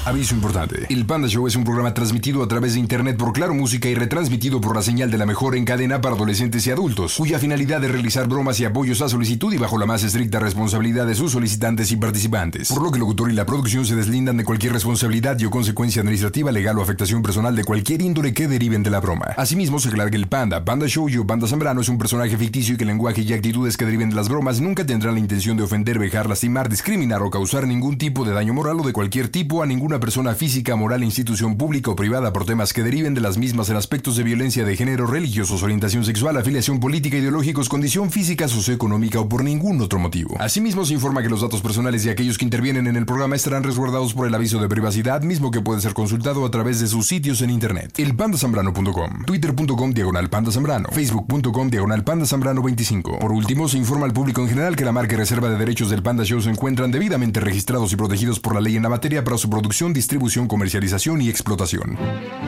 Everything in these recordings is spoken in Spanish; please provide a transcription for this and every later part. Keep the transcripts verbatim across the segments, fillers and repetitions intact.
Aviso importante. El Panda Show es un programa transmitido a través de internet por Claro Música y retransmitido por la señal de la mejor en cadena para adolescentes y adultos, cuya finalidad es realizar bromas y apoyos a solicitud y bajo la más estricta responsabilidad de sus solicitantes y participantes. Por lo que el locutor y la producción se deslindan de cualquier responsabilidad y o consecuencia administrativa, legal o afectación personal de cualquier índole que deriven de la broma. Asimismo, se aclara que el Panda, Panda Show y o Panda Zambrano es un personaje ficticio y que el lenguaje y actitudes que deriven de las bromas nunca tendrán la intención de ofender, vejar, lastimar, discriminar o causar ningún tipo de daño moral o de cualquier tipo a ninguna persona física, moral, institución pública o privada por temas que deriven de las mismas en aspectos de violencia de género, religiosos, orientación sexual, afiliación política, ideológicos, condición física, socioeconómica o por ningún otro motivo. Asimismo, se informa que los datos personales de aquellos que intervienen en el programa estarán resguardados por el aviso de privacidad, mismo que puede ser consultado a través de sus sitios en internet. el panda zambrano punto com, twitter punto com diagonal panda zambrano, facebook punto com diagonal panda zambrano veinticinco. Por último, se informa al público en general que la marca y reserva de derechos del Panda Show se encuentran debidamente registrados y protegidos por la ley en la materia para su producción, distribución, comercialización y explotación.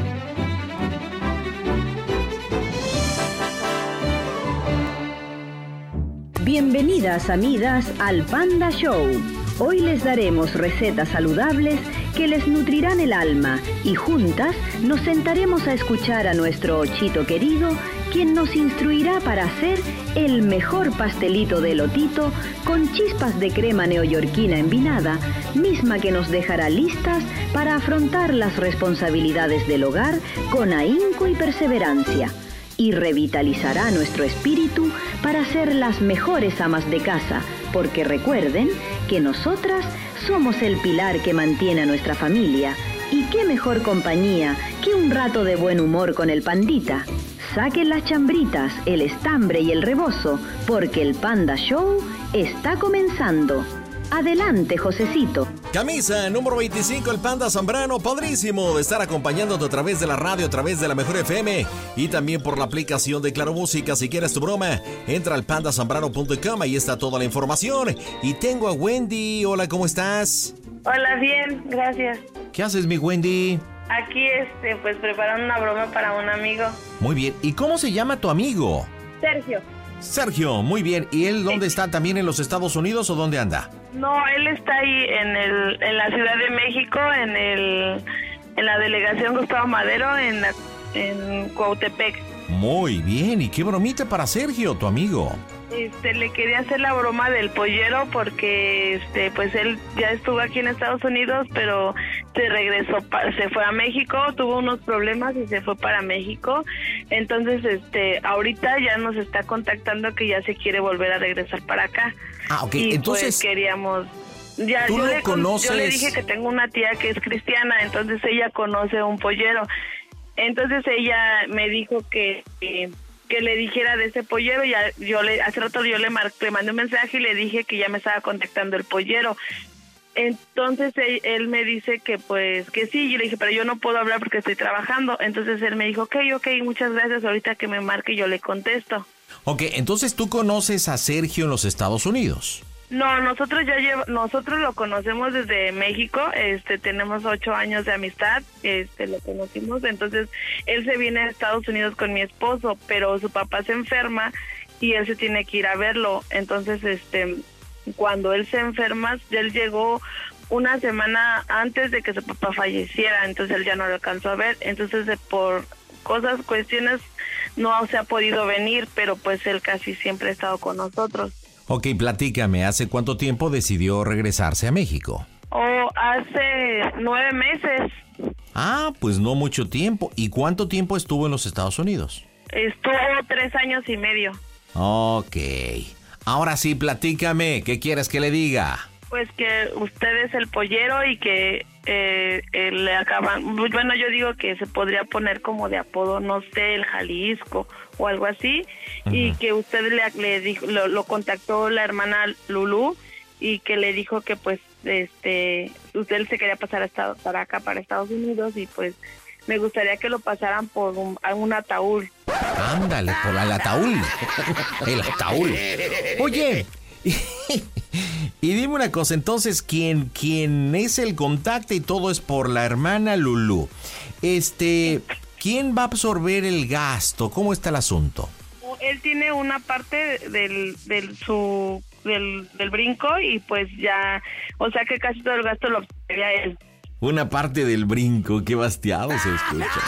Bienvenidas amigas al Panda Show. Hoy les daremos recetas saludables que les nutrirán el alma y juntas nos sentaremos a escuchar a nuestro Ochito querido, quien nos instruirá para hacer el mejor pastelito de elotito con chispas de crema neoyorquina envinada, misma que nos dejará listas para afrontar las responsabilidades del hogar con ahínco y perseverancia, y revitalizará nuestro espíritu para ser las mejores amas de casa, porque recuerden que nosotras somos el pilar que mantiene a nuestra familia, y qué mejor compañía que un rato de buen humor con el pandita. Saquen las chambritas, el estambre y el rebozo, porque el Panda Show está comenzando. Adelante, Josecito. Camisa número veinticinco, el Panda Zambrano. Padrísimo de estar acompañándote a través de la radio, a través de la Mejor F M y también por la aplicación de Claro Música. Si quieres tu broma, entra al panda zambrano punto com, ahí está toda la información. Y tengo a Wendy. Hola, ¿cómo estás? Hola, bien, gracias. ¿Qué haces, mi Wendy? Aquí, este, pues preparando una broma para un amigo. Muy bien. ¿Y cómo se llama tu amigo? Sergio. Sergio, muy bien. ¿Y él dónde está? ¿También en los Estados Unidos o dónde anda? No, él está ahí en el, en la Ciudad de México, en el, en la delegación Gustavo Madero, en, la, en Cuautepec. Muy bien. ¿Y qué bromita para Sergio, tu amigo? Este, le quería hacer la broma del pollero porque, este, pues él ya estuvo aquí en Estados Unidos, pero se regresó, se fue a México, tuvo unos problemas y se fue para México. Entonces, este, ahorita ya nos está contactando que ya se quiere volver a regresar para acá. Ah, ok. Y entonces pues queríamos. Ya, ¿tú yo, lo le, conoces? yo le dije que tengo una tía que es cristiana, entonces ella conoce un pollero. Entonces ella me dijo que, que que le dijera de ese pollero. Ya yo le hace rato yo le, mar, le mandé un mensaje y le dije que ya me estaba contactando el pollero. Entonces él, él me dice que pues que sí, yo le dije, pero yo no puedo hablar porque estoy trabajando. Entonces él me dijo, ok, ok, muchas gracias, ahorita que me marque yo le contesto. Ok, entonces tú conoces a Sergio en los Estados Unidos. No, nosotros ya llevo, nosotros lo conocemos desde México, este, tenemos ocho años de amistad, este, lo conocimos, entonces él se viene a Estados Unidos con mi esposo, pero su papá se enferma y él se tiene que ir a verlo, entonces, este, cuando él se enferma, él llegó una semana antes de que su papá falleciera, entonces él ya no lo alcanzó a ver, entonces por cosas, cuestiones, no se ha podido venir, pero pues él casi siempre ha estado con nosotros. Ok, platícame, ¿hace cuánto tiempo decidió regresarse a México? Oh, hace nueve meses. Ah, pues no mucho tiempo. ¿Y cuánto tiempo estuvo en los Estados Unidos? Estuvo tres años y medio. Ok. Ahora sí, platícame, ¿qué quieres que le diga? Pues que usted es el pollero y que eh, eh, le acaban... Bueno, yo digo que se podría poner como de apodo, no sé, el Jalisco o algo así, uh-huh. Y que usted le, le dijo, lo, lo contactó la hermana Lulú y que le dijo que pues este usted se quería pasar hasta, para acá, para Estados Unidos, y pues me gustaría que lo pasaran por un, un ataúd. Ándale, por el ataúd. El ataúd. Oye, y dime una cosa, entonces, ¿quién, quién es el contacto y todo es por la hermana Lulú? Este, ¿quién va a absorber el gasto? ¿Cómo está el asunto? Él tiene una parte del, del su del, del brinco y pues ya, o sea que casi todo el gasto lo absorbería él. Una parte del brinco, qué bastiado se escucha.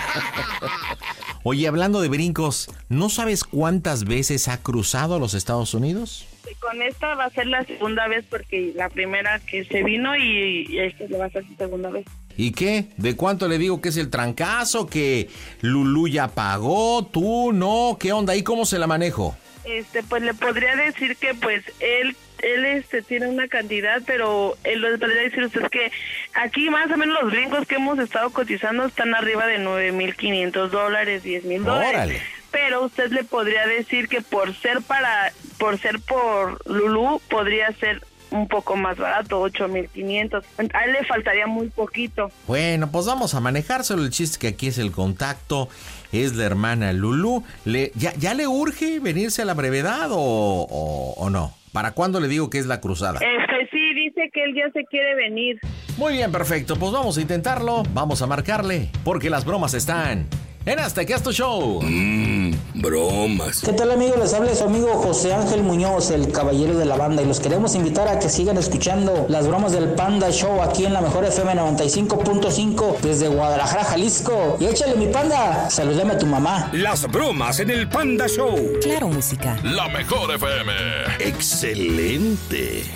Oye, hablando de brincos, ¿no sabes cuántas veces ha cruzado a los Estados Unidos? Con esta va a ser la segunda vez porque la primera que se vino y, y esta va a ser su segunda vez. ¿Y qué? ¿De cuánto le digo que es el trancazo? ¿Que Lulú ya pagó? ¿Tú no? ¿Qué onda? ¿Y cómo se la manejo? Este, pues le podría decir que pues él él este tiene una cantidad, pero él le podría decir a usted que aquí más o menos los brincos que hemos estado cotizando están arriba de nueve mil quinientos dólares, diez mil dólares. Órale. Pero usted le podría decir que por ser para por ser por Lulú podría ser un poco más barato, ocho mil quinientos. A él le faltaría muy poquito. Bueno, pues vamos a manejárselo. El chiste que aquí es el contacto. Es la hermana Lulú. Le, ¿ya, ¿Ya le urge venirse a la brevedad o, o, o no? ¿Para cuándo le digo que es la cruzada? Este sí, dice que él ya se quiere venir. Muy bien, perfecto. Pues vamos a intentarlo. Vamos a marcarle. Porque las bromas están en Hasta que Esto Show. Mmm, bromas. ¿Qué tal, amigos? Les habla su amigo José Ángel Muñoz, el caballero de la banda, y los queremos invitar a que sigan escuchando las bromas del Panda Show aquí en la mejor F M noventa y cinco punto cinco desde Guadalajara, Jalisco. Y échale, mi panda, saludame a tu mamá. Las bromas en el Panda Show. Claro, música. La mejor F M. Excelente.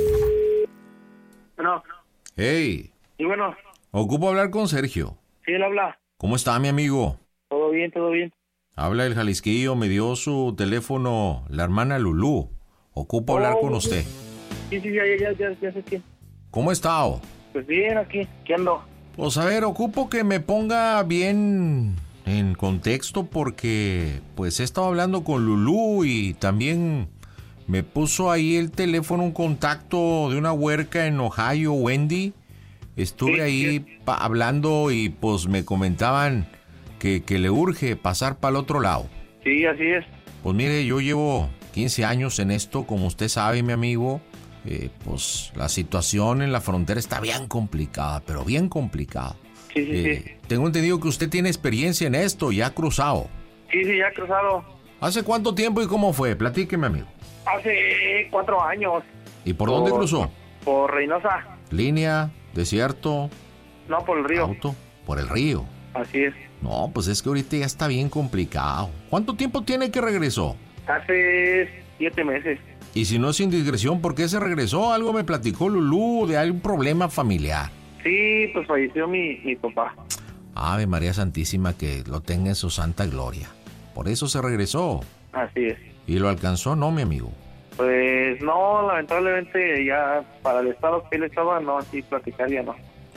Bueno. Hey. Y bueno. Ocupo hablar con Sergio. Sí, él habla. ¿Cómo está, mi amigo? Todo bien, todo bien. Habla el Jalisquillo, me dio su teléfono la hermana Lulú. Ocupo oh, hablar con usted. Sí, sí, ya, ya, ya, ya sé quién. ¿Cómo está? Oh? Pues bien, aquí, ¿qué ando? Pues a ver, ocupo que me ponga bien en contexto porque pues he estado hablando con Lulú y también me puso ahí el teléfono un contacto de una huerca en Ohio, Wendy. Estuve sí, ahí sí. Pa- hablando y pues me comentaban que, que le urge pasar para el otro lado. Sí, así es. Pues mire, yo llevo quince años en esto, como usted sabe, mi amigo. Eh, pues la situación en la frontera está bien complicada, pero bien complicada. Sí, sí, eh, sí. Tengo entendido que usted tiene experiencia en esto y ha cruzado. Sí, sí, ya ha cruzado. ¿Hace cuánto tiempo y cómo fue? Platíqueme, amigo. Hace cuatro años. ¿Y por, por dónde cruzó? Por Reynosa. ¿Línea? ¿Desierto? No, por el río. ¿Auto? Por el río. Así es. No, pues es que ahorita ya está bien complicado. ¿Cuánto tiempo tiene que regresó? Hace siete meses. Y si no es indiscreción, ¿por qué se regresó? Algo me platicó Lulú de algún problema familiar. Sí, pues falleció mi, mi papá. Ave María Santísima, que lo tenga en su santa gloria. Por eso se regresó. Así es. ¿Y lo alcanzó, no, mi amigo? Pues no, lamentablemente ya para el estado que él estaba, no, así platicar ya no.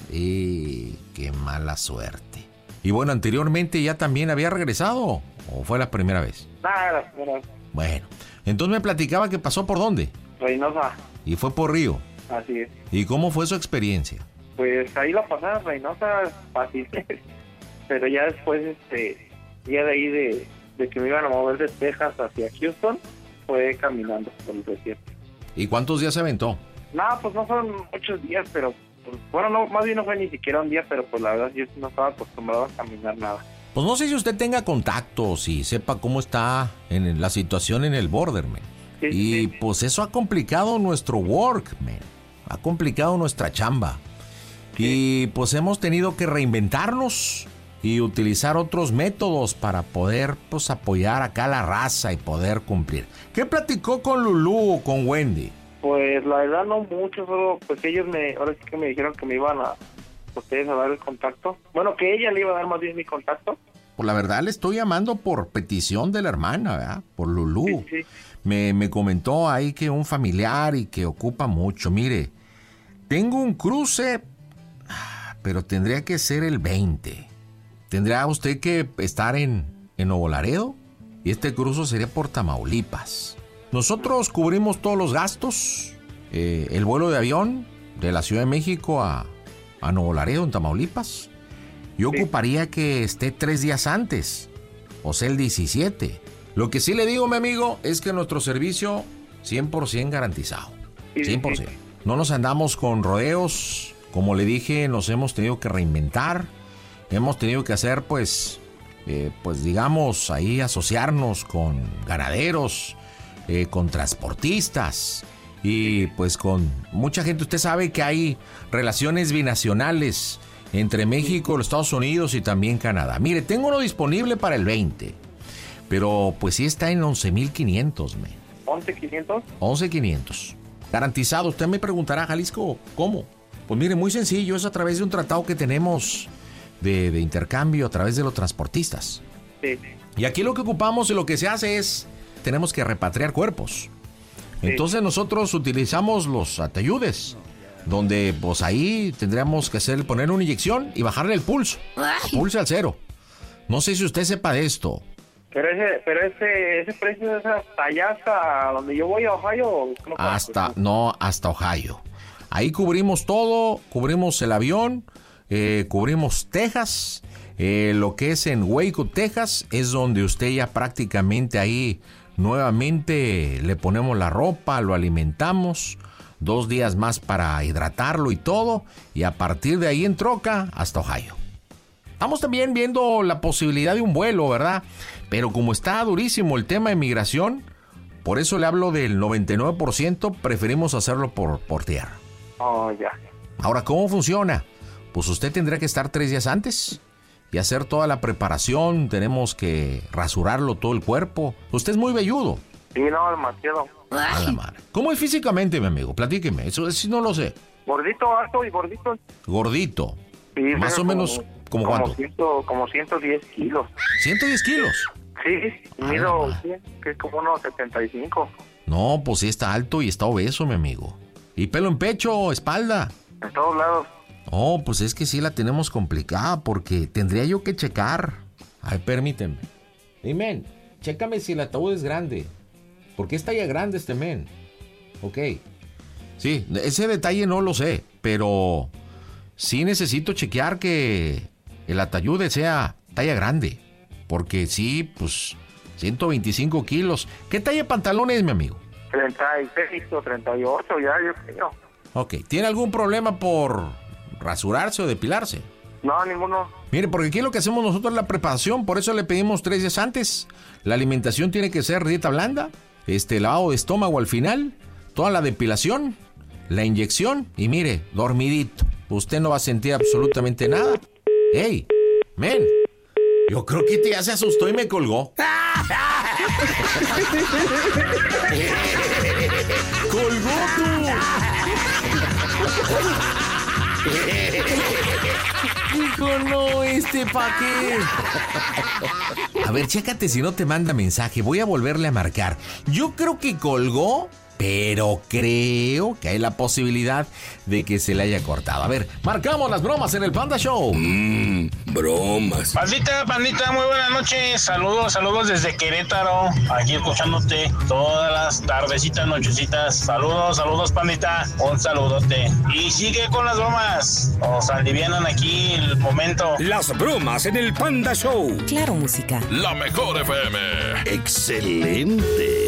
Y qué mala suerte. Y bueno, anteriormente ya también había regresado, ¿o fue la primera vez? Nada, la primera vez. Bueno, entonces me platicaba que pasó por dónde. Reynosa. Y fue por Río. Así es. ¿Y cómo fue su experiencia? Pues ahí la pasada Reynosa fácil. Pero ya después, este, ya de ahí de, de que me iban a mover de Texas hacia Houston, fue caminando por el desierto. ¿Y cuántos días se aventó? No, pues no fueron muchos días, pero pues, bueno, no, más bien no fue ni siquiera un día, pero pues la verdad yo no estaba acostumbrado a caminar nada. Pues no sé si usted tenga contactos y sepa cómo está en la situación en el border, man. Sí, y sí. pues eso ha complicado nuestro work, man. Ha complicado nuestra chamba. Sí. Y pues hemos tenido que reinventarnos y utilizar otros métodos para poder pues apoyar acá a la raza y poder cumplir. ¿Qué platicó con Lulú o con Wendy? Pues la verdad no mucho, solo pues ellos me, ahora sí que me dijeron que me iban a ustedes a dar el contacto. Bueno, que ella le iba a dar más bien mi contacto. Pues la verdad le estoy llamando por petición de la hermana, ¿verdad? Por Lulú. Sí, sí. Me, me comentó ahí que un familiar y que ocupa mucho. Mire, tengo un cruce, pero tendría que ser el veinte. Tendría usted que estar en, en Nuevo Laredo y este cruce sería por Tamaulipas. Nosotros cubrimos todos los gastos, eh, el vuelo de avión de la Ciudad de México a, a Nuevo Laredo en Tamaulipas. Yo sí. ocuparía que esté tres días antes, o sea el diecisiete. Lo que sí le digo, mi amigo, es que nuestro servicio cien por ciento garantizado. cien por ciento. No nos andamos con rodeos. Como le dije, nos hemos tenido que reinventar. Hemos tenido que hacer, pues, eh, pues digamos, ahí asociarnos con ganaderos, eh, con transportistas. y pues con mucha gente. Usted sabe que hay relaciones binacionales entre México, los Estados Unidos y también Canadá. Mire, tengo uno disponible para el veinte, pero pues sí está en once mil quinientos, men. ¿once mil quinientos? once mil quinientos. Garantizado. Usted me preguntará, Jalisco, ¿cómo? Pues mire, muy sencillo, es a través de un tratado que tenemos de, de intercambio a través de los transportistas. Sí. Y aquí lo que ocupamos y lo que se hace es, tenemos que repatriar cuerpos. Entonces nosotros utilizamos los atayudes, donde pues ahí tendríamos que hacer, poner una inyección y bajarle el pulso. Pulso al cero. No sé si usted sepa de esto. Pero ese, pero ese, ese precio es hasta allá, hasta donde yo voy a Ohio. ¿No? Hasta, no, hasta Ohio. Ahí cubrimos todo, cubrimos el avión, eh, cubrimos Texas, eh, lo que es en Waco, Texas, es donde usted ya prácticamente ahí nuevamente le ponemos la ropa, lo alimentamos, dos días más para hidratarlo y todo, y a partir de ahí en troca hasta Ohio. Estamos también viendo la posibilidad de un vuelo, ¿verdad? Pero como está durísimo el tema de migración, por eso le hablo del noventa y nueve por ciento, preferimos hacerlo por, por tierra. Oh, ya. Ahora, ¿cómo funciona? Pues usted tendrá que estar tres días antes y hacer toda la preparación. Tenemos que rasurarlo todo el cuerpo. Usted es muy velludo. Sí, no, demasiado. A la madre. ¿Cómo es físicamente, mi amigo? Platíqueme. Eso sí no lo sé. Gordito, alto y gordito. Gordito. Sí, más o como, menos, ¿como como cuánto? Ciento, como ciento diez kilos. ¿ciento diez kilos? Sí, mido, sí, que es como unos setenta y cinco. No, pues sí está alto y está obeso, mi amigo. ¿Y pelo en pecho, espalda? En todos lados. Oh, pues es que sí la tenemos complicada porque tendría yo que checar. Ay, permíteme. Hey, men, chécame si el ataúd es grande. ¿Por qué está ya grande este men? Ok. Sí, ese detalle no lo sé, pero sí necesito chequear que el ataúd sea talla grande. Porque sí, pues, ciento veinticinco kilos. ¿Qué talla de pantalón es, mi amigo? treinta y seis o treinta y ocho, ya, yo creo. Ok, ¿tiene algún problema por rasurarse o depilarse? No, ninguno. Mire, porque aquí lo que hacemos nosotros es la preparación, por eso le pedimos tres días antes. La alimentación tiene que ser dieta blanda, este lavado de estómago al final, toda la depilación, la inyección y mire, dormidito. Usted no va a sentir absolutamente nada. ¡Ey! ¡Men! Yo creo que ya se asustó y me colgó. ¡Colgó tú! Dijo, no, este pa' qué. A ver, chécate si no te manda mensaje. Voy a volverle a marcar. Yo creo que colgó, pero creo que hay la posibilidad de que se le haya cortado. A ver, marcamos las bromas en el Panda Show. Mmm, bromas. Pandita, pandita, muy buenas noches. Saludos, saludos desde Querétaro. Aquí escuchándote todas las tardecitas, nochecitas. Saludos, saludos, pandita. Un saludote. Y sigue con las bromas. Nos alivianan aquí el momento. Las bromas en el Panda Show. Claro, música. La mejor F M. Excelente.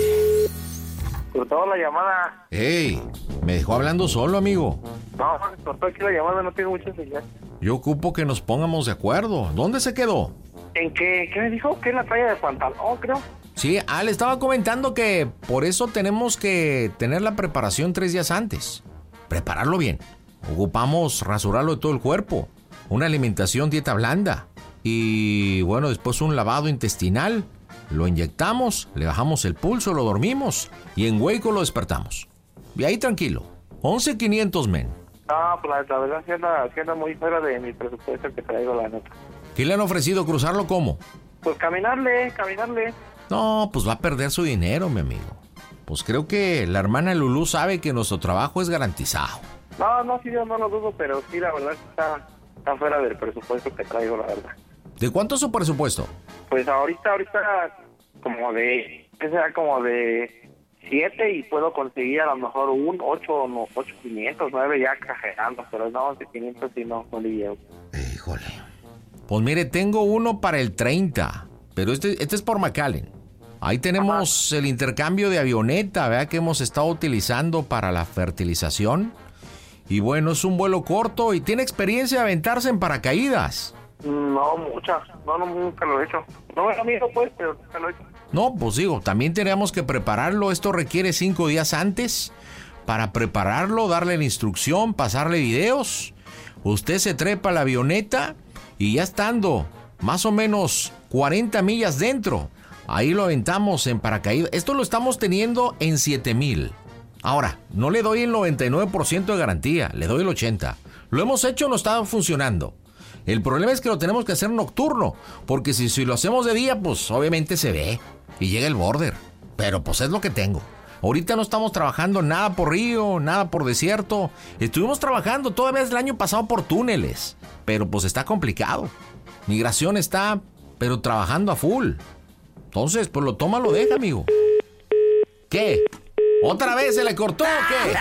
Cortó la llamada. Ey, me dejó hablando solo, amigo. No, cortó aquí la llamada, no tiene mucha señal. Yo ocupo que nos pongamos de acuerdo. ¿Dónde se quedó? ¿En qué? ¿Qué me dijo? ¿Qué es la talla de pantalón, creo? Sí, ah, le estaba comentando que por eso tenemos que tener la preparación tres días antes. Prepararlo bien. Ocupamos rasurarlo de todo el cuerpo. Una alimentación, dieta blanda. Y bueno, después un lavado intestinal. Lo inyectamos, le bajamos el pulso, lo dormimos y en Waco lo despertamos. Y ahí tranquilo. once mil quinientos, men. Ah, pues la, la verdad sí anda, sí anda muy fuera de mi presupuesto que traigo, la nota. ¿Qué le han ofrecido? ¿Cruzarlo cómo? Pues caminarle, caminarle. No, pues va a perder su dinero, mi amigo. Pues creo que la hermana Lulú sabe que nuestro trabajo es garantizado. No, no, sí, yo no lo dudo, pero sí, la verdad está, está fuera del presupuesto que traigo, la verdad. ¿De cuánto es su presupuesto? Pues ahorita, ahorita, como de, que sea como de siete y puedo conseguir a lo mejor un ocho, no, ocho quinientos, nueve ya exagerando, pero no, de quinientos sí no, no le llevo. Híjole. Pues mire, tengo uno para el treinta, pero este, este es por McAllen. Ahí tenemos Ajá. el intercambio de avioneta, ¿verdad? Que hemos estado utilizando para la fertilización. Y bueno, es un vuelo corto y tiene experiencia de aventarse en paracaídas. No, muchas. No, no, nunca lo he hecho. No me da miedo, pues, pero nunca lo he hecho. No, pues digo, también tenemos que prepararlo. Esto requiere cinco días antes para prepararlo, darle la instrucción, pasarle videos. Usted se trepa a la avioneta y ya estando más o menos cuarenta millas dentro, ahí lo aventamos en paracaídas. Esto lo estamos teniendo en siete mil. Ahora, no le doy el noventa y nueve por ciento de garantía, le doy el ochenta por ciento. Lo hemos hecho, no está funcionando. El problema es que lo tenemos que hacer nocturno, porque si, si lo hacemos de día, pues obviamente se ve y llega el border. Pero pues es lo que tengo. Ahorita no estamos trabajando nada por río, nada por desierto. Estuvimos trabajando todavía el año pasado por túneles, pero pues está complicado. Migración está, pero trabajando a full. Entonces, pues lo toma, lo deja, amigo. ¿Qué? ¿Otra vez se le cortó o qué?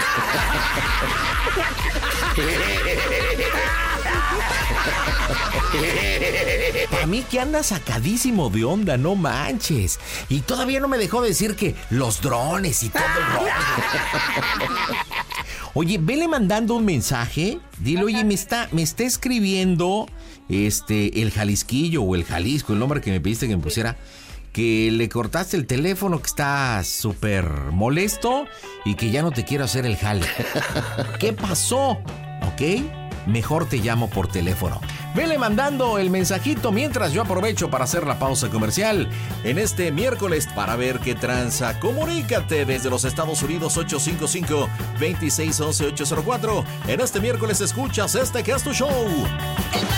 Para mí que anda sacadísimo de onda, no manches. Y todavía no me dejó decir que los drones y todo el rollo. Oye, vele mandando un mensaje. Dile, oye, me está, me está escribiendo este, el Jalisquillo o el Jalisco, el nombre que me pediste que me pusiera, que le cortaste el teléfono, que está súper molesto y que ya no te quiero hacer el jale. ¿Qué pasó? ¿Ok? Mejor te llamo por teléfono. Vele mandando el mensajito mientras yo aprovecho para hacer la pausa comercial en este miércoles para ver qué tranza. Comunícate desde los Estados Unidos ocho cinco cinco, dos seis uno uno, ocho cero cuatro. En este miércoles escuchas este que es tu show.